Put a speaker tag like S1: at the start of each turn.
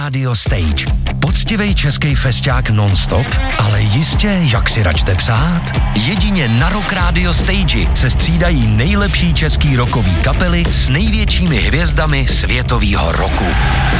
S1: Radio Stage. Poctivej český festiák non-stop, ale jistě, jak si račte přát. Jedině na Rock Radio Stage se střídají nejlepší český rockový kapely s největšími hvězdami světového rocku.